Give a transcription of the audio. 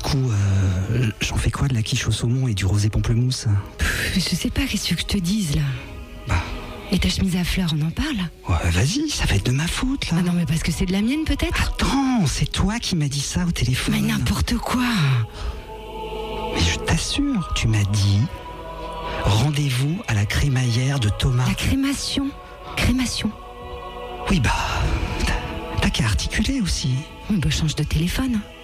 coup, j'en fais quoi de la quiche au saumon et du rosé pamplemousse? Je sais pas, qu'est-ce que je te dise là? Bah. Et ta chemise à fleurs, on en parle? Ouais, vas-y, ça va être de ma faute là. Ah non, mais parce que c'est de la mienne peut-être? Attends, c'est toi qui m'as dit ça au téléphone. Mais n'importe quoi. Mais je t'assure, tu m'as dit rendez-vous à la crémaillère de Thomas. La crémation. Oui, bah, t'as qu'à articuler aussi. On change de téléphone.